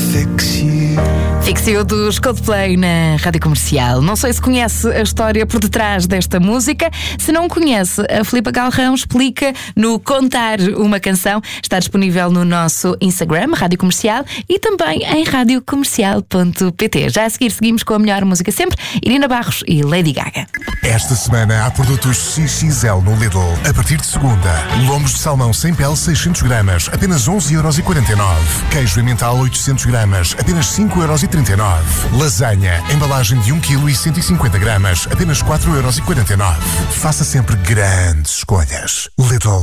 Fix You dos Coldplay na Rádio Comercial. Não sei se conhece a história por detrás desta música. Se não conhece, a Filipa Galrão explica no Contar uma Canção. Está disponível no nosso Instagram, Rádio Comercial, e também em radiocomercial.pt. Já a seguir seguimos com a melhor música sempre, Irina Barros e Lady Gaga. Esta semana há produtos XXL no Lidl. A partir de segunda, lombos de salmão sem pele 600 gramas, apenas 11,49€. Queijo emmental 800 gramas, apenas 5,39€. Lasanha, embalagem de 1 kg e 150 gramas, apenas 4,49€. Faça sempre grandes escolhas. Lidl.